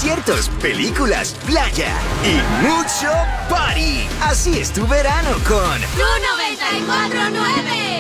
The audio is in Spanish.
conciertos, películas, playa y mucho party. Así es tu verano con Blue 94.9.